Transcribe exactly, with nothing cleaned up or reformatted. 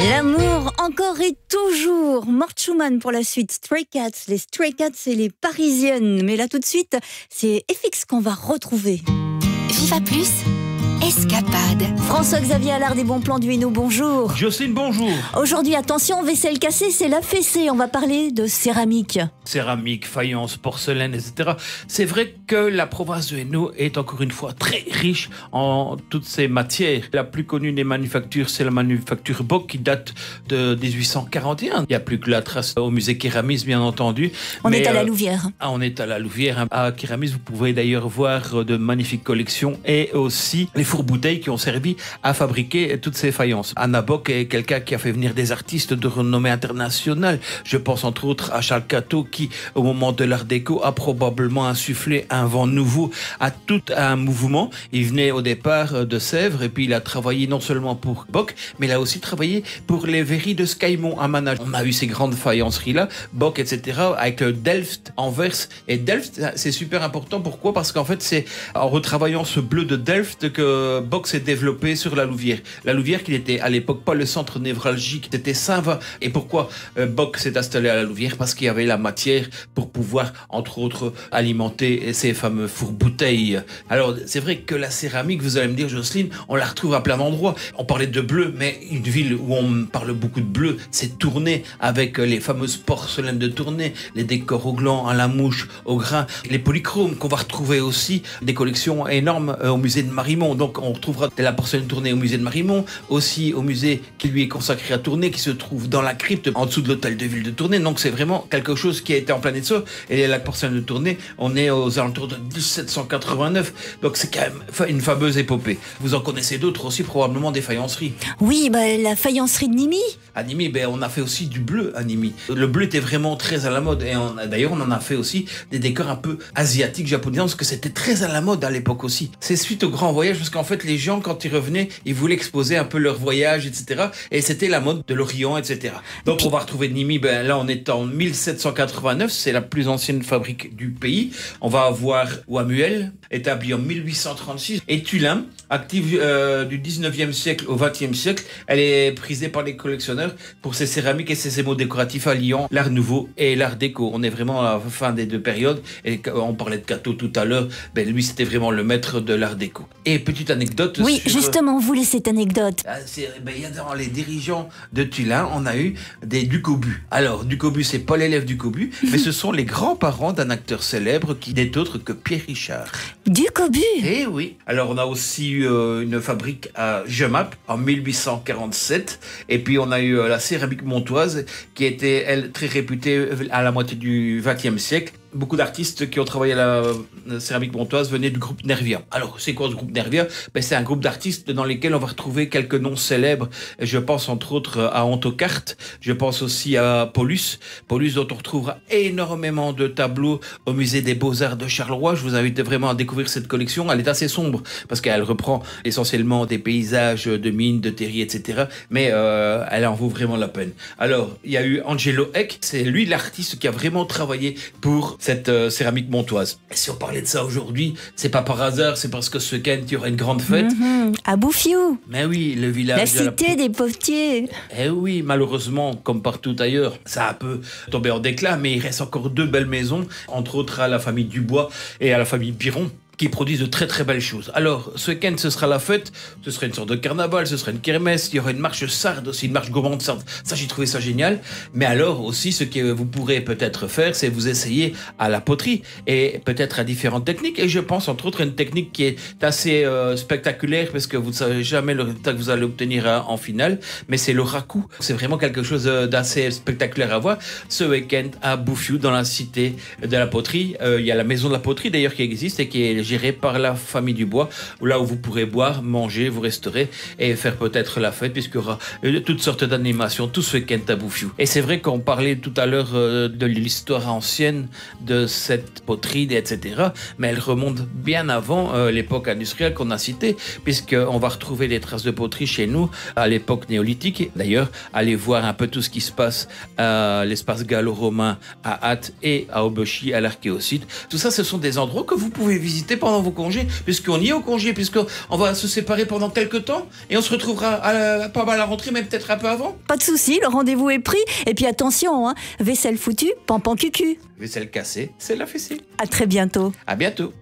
L'amour encore et toujours. Mort Schumann pour la suite. Stray Cats, les Stray Cats et les Parisiennes. Mais là tout de suite, c'est F X qu'on va retrouver. Viva Plus, Escapade. François-Xavier Allard des bons plans du Hainaut, bonjour. Jocelyne, bonjour. Aujourd'hui, attention, vaisselle cassée, c'est la fessée. On va parler de céramique. Céramique, faïence, porcelaine, et cetera. C'est vrai que la province de Hainaut est encore une fois très riche en toutes ces matières. La plus connue des manufactures, c'est la manufacture Bock qui date de dix-huit cent quarante et un. Il n'y a plus que la trace au musée Kéramis, bien entendu. On Mais, est à la euh, Louvière. Ah, on est à la Louvière. À Kéramis, vous pouvez d'ailleurs voir de magnifiques collections et aussi les fours-bouteilles qui ont servi à fabriquer toutes ces faïences. Anna Bock est quelqu'un qui a fait venir des artistes de renommée internationale. Je pense entre autres à Charles Catteau qui, au moment de l'Art déco, a probablement insufflé un vent nouveau à tout un mouvement. Il venait au départ de Sèvres et puis il a travaillé non seulement pour Bock, mais il a aussi travaillé pour les verreries de Scaimont à Manage. On a eu ces grandes faïenceries-là, Bock, et cetera, avec Delft, Anvers. Et Delft, c'est super important. Pourquoi ? Parce qu'en fait, c'est en retravaillant ce bleu de Delft que Bock s'est développé sur la Louvière. La Louvière qui n'était à l'époque pas le centre névralgique, c'était Saint-Va. Et pourquoi euh, Bock s'est installé à la Louvière ? Parce qu'il y avait la matière pour pouvoir, entre autres, alimenter ces fameux fours-bouteilles. Alors, c'est vrai que la céramique, vous allez me dire, Jocelyne, on la retrouve à plein d'endroits. On parlait de bleu, mais une ville où on parle beaucoup de bleu, c'est Tournai, avec les fameuses porcelaines de Tournai, les décors au gland, à la mouche, au grain, les polychromes qu'on va retrouver aussi, des collections énormes au musée de Marimont. Donc, on retrouvera de la porcelaine de Tournai au musée de Marimont, aussi au musée qui lui est consacré à Tournai, qui se trouve dans la crypte, en dessous de l'hôtel de ville de Tournai. Donc, c'est vraiment quelque chose qui a été en plein essor. Et la porcelaine de Tournai, on est aux alentours de dix-sept cent quatre-vingt-neuf. Donc, c'est quand même une fameuse épopée. Vous en connaissez d'autres aussi, probablement des faïenceries. Oui, bah, la faïencerie de Nîmes. À Nîmes, ben, on a fait aussi du bleu à Nîmes. Le bleu était vraiment très à la mode. Et on, d'ailleurs, on en a fait aussi des décors un peu asiatiques, japonais, parce que c'était très à la mode à l'époque aussi. C'est suite au grand voyage, parce qu'en fait, les gens, quand ils revenaient, ils voulaient exposer un peu leur voyage, et cetera. Et c'était la mode de l'Orient, et cetera. Donc, on va retrouver Nîmes, ben, là, on est en mille sept cent quatre-vingt-neuf. C'est la plus ancienne fabrique du pays. On va avoir Wamuel, établie en mille huit cent trente-six. Et Tulin, active euh, du dix-neuvième siècle au vingtième siècle. Elle est prisée par les collectionneurs pour ses céramiques et ses émaux décoratifs alliant l'art nouveau et l'art déco. On est vraiment à la fin des deux périodes. Et on parlait de Catteau tout à l'heure. Ben, lui, c'était vraiment le maître de l'art déco. Et petite anecdote. Oui, sur... justement, vous voulez cette anecdote. Ah, c'est, ben, y a dans les dirigeants de Tulin, on a eu des Ducobu. Alors, Ducobu, c'est pas l'élève Ducobu, mais ce sont les grands-parents d'un acteur célèbre qui n'est autre que Pierre Richard. Ducobu. Eh oui. Alors, on a aussi eu euh, une fabrique à Jemappes en mille huit cent quarante-sept. Et puis, on a eu euh, la céramique montoise qui était, elle, très réputée à la moitié du vingtième siècle. Beaucoup d'artistes qui ont travaillé à la, la céramique montoise venaient du groupe Nervia. Alors, c'est quoi ce groupe Nervia ? Ben, c'est un groupe d'artistes dans lesquels on va retrouver quelques noms célèbres. Je pense entre autres à Antocarte, je pense aussi à Paulus. Paulus dont on retrouvera énormément de tableaux au musée des Beaux-Arts de Charleroi. Je vous invite vraiment à découvrir cette collection. Elle est assez sombre parce qu'elle reprend essentiellement des paysages de mines, de terriers, et cetera. Mais euh, elle en vaut vraiment la peine. Alors, il y a eu Angelo Eck. C'est lui l'artiste qui a vraiment travaillé pour cette euh, céramique montoise. Et si on parlait de ça aujourd'hui, c'est pas par hasard, c'est parce que ce week-end, il y aura une grande fête. Mmh, à Bouffiou. Mais oui, le village... La de cité la... des potiers. Eh oui, malheureusement, comme partout ailleurs, ça a un peu tombé en déclin, mais il reste encore deux belles maisons, entre autres à la famille Dubois et à la famille Biron, qui produisent de très très belles choses. Alors, ce week-end, ce sera la fête, ce sera une sorte de carnaval, ce sera une kermesse, il y aura une marche sarde aussi, une marche gourmande sarde. Ça, j'ai trouvé ça génial. Mais alors, aussi, ce que vous pourrez peut-être faire, c'est vous essayer à la poterie et peut-être à différentes techniques. Et je pense, entre autres, à une technique qui est assez euh, spectaculaire parce que vous ne savez jamais le résultat que vous allez obtenir hein, en finale, mais c'est le raku. C'est vraiment quelque chose d'assez spectaculaire à voir. Ce week-end, à Bouffiou, dans la cité de la poterie, euh, il y a la maison de la poterie d'ailleurs qui existe et qui est géré par la famille Dubois, là où vous pourrez boire, manger, vous restaurer et faire peut-être la fête, puisqu'il y aura toutes sortes d'animations tout ce week-end à Bouffiou. Et c'est vrai qu'on parlait tout à l'heure de l'histoire ancienne de cette poterie, et cetera, mais elle remonte bien avant euh, l'époque industrielle qu'on a citée, puisqu'on va retrouver des traces de poterie chez nous à l'époque néolithique. D'ailleurs, allez voir un peu tout ce qui se passe à l'espace gallo-romain, à Ath et à Aubechy, à l'Archéosite. Tout ça, ce sont des endroits que vous pouvez visiter profiter pendant vos congés, puisqu'on y est au congé, puisqu'on va se séparer pendant quelques temps et on se retrouvera à la, pas mal à la rentrée, mais peut-être un peu avant. Pas de souci, le rendez-vous est pris. Et puis attention, hein, vaisselle foutue, pampan cucu. Vaisselle cassée, c'est la fessée. À très bientôt. À bientôt.